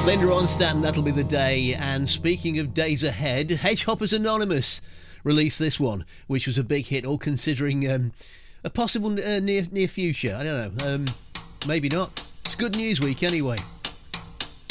Linda Ronstadt, and That'll Be the Day. And speaking of days ahead, Hedgehoppers Anonymous released this one, which was a big hit, all considering a possible near future. I don't know. Maybe not. It's Good News Week anyway.